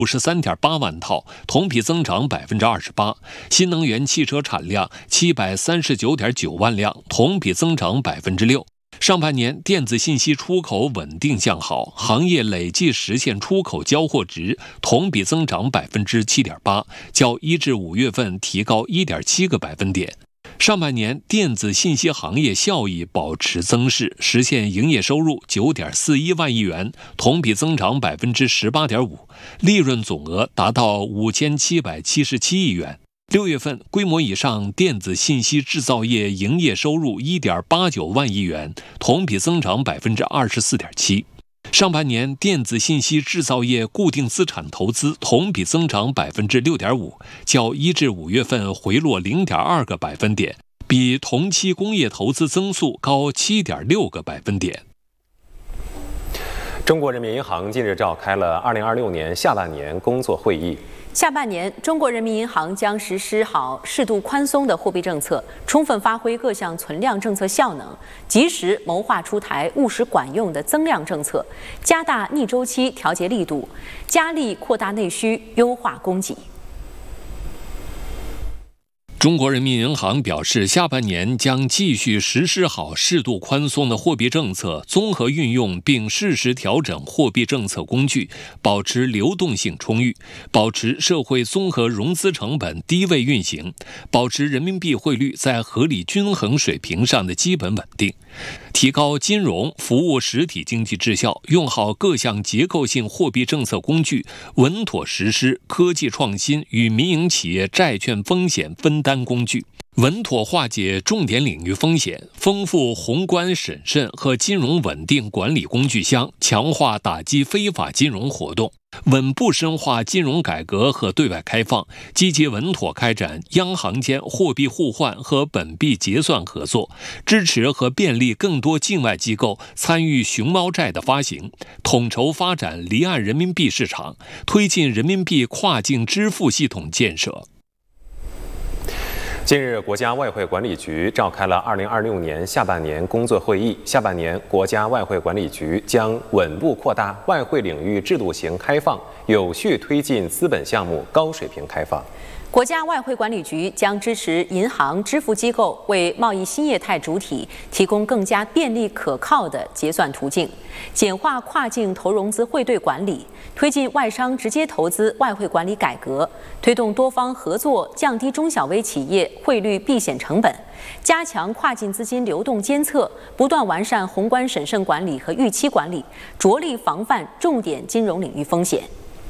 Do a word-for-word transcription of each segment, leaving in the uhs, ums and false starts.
五十三点八万套，同比增长百分之二十八。新能源汽车产量七百三十九点九万辆，同比增长百分之六。上半年电子信息出口稳定向好，行业累计实现出口交货值同比增长百分之七点八，较一至五月份提高一点七个百分点。上半年电子信息行业效益保持增势，实现营业收入九点四一万亿元，同比增长百分之十八点五，利润总额达到五千七百七十七亿元。六月份规模以上电子信息制造业营业收入一点八九万亿元，同比增长百分之二十四点七。上半年电子信息制造业固定资产投资同比增长百分之六点五，较一至五月份回落零点二个百分点，比同期工业投资增速高七点六个百分点。 中国人民银行近日召开了二零二六年下半年工作会议。 下半年，中国人民银行将实施好适度宽松的货币政策，充分发挥各项存量政策效能，及时谋划出台务实管用的增量政策，加大逆周期调节力度，加力扩大内需，优化供给。 中国人民银行表示，下半年将继续实施好适度宽松的货币政策，综合运用并适时调整货币政策工具，保持流动性充裕，保持社会综合融资成本低位运行，保持人民币汇率在合理均衡水平上的基本稳定，提高金融服务实体经济质效，用好各项结构性货币政策工具，稳妥实施科技创新与民营企业债券风险分担工具，稳妥化解重点领域风险，丰富宏观审慎和金融稳定管理工具箱，强化打击非法金融活动，稳步深化金融改革和对外开放，积极稳妥开展央行间货币互换和本币结算合作，支持和便利更多境外机构参与熊猫债的发行，统筹发展离岸人民币市场，推进人民币跨境支付系统建设。 近日，国家外汇管理局召开了二零二六年下半年工作会议。下半年，国家外汇管理局将稳步扩大外汇领域制度型开放，有序推进资本项目高水平开放。 国家外汇管理局将支持银行、支付机构为贸易新业态主体提供更加便利可靠的结算途径，简化跨境投融资汇兑管理，推进外商直接投资外汇管理改革，推动多方合作，降低中小微企业汇率避险成本，加强跨境资金流动监测，不断完善宏观审慎管理和预期管理，着力防范重点金融领域风险。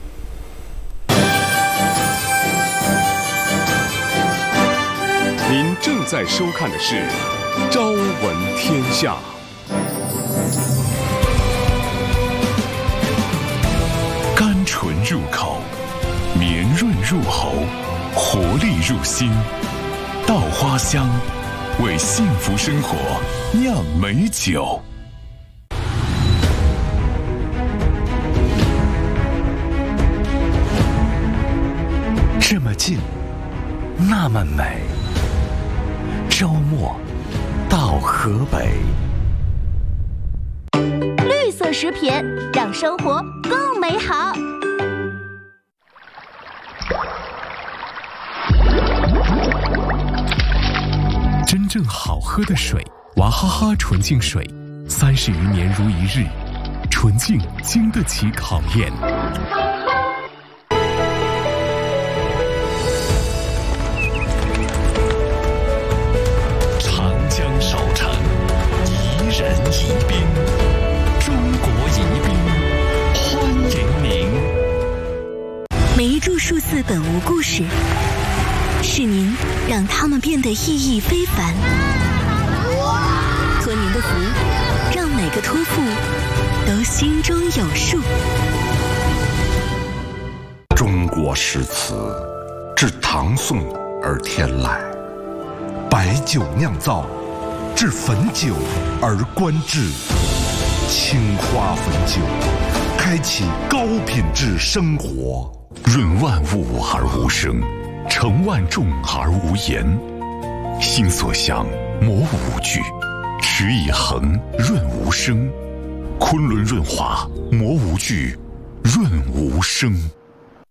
您正在收看的是《朝闻天下》。甘醇入口，绵润入喉，活力入心。稻花香，为幸福生活酿美酒。这么近，那么美。周末到河北， 绿色食品让生活更美好。 真正好喝的水，娃哈哈纯净水，三十余年如一日，纯净经得起考验。少城宜人宜宾，中国宜宾欢迎您。 每一株树寺本无故事，是您让它们变得意义非凡。托您的福，让每个托付都心中有数。 中国诗词自唐宋而天来，白酒酿造至汾酒而观之，青花汾酒，开启高品质生活。 润万物而无声，成万众而无言。心所向，磨无惧；持以恒，润无声。昆仑润滑，磨无惧，润无声。